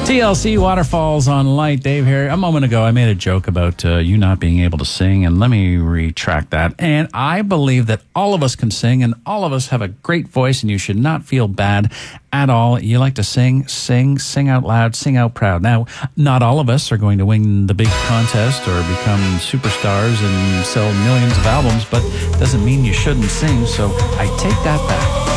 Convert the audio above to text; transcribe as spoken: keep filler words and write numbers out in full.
T L C Waterfalls on Light. Dave here. A moment ago, I made a joke about uh, you not being able to sing, and let me retract that. And I believe that all of us can sing, and all of us have a great voice, and you should not feel bad at all. You like to sing, sing, sing out loud, sing out proud. Now, not all of us are going to win the big contest or become superstars and sell millions of albums, but it doesn't mean you shouldn't sing, so I take that back.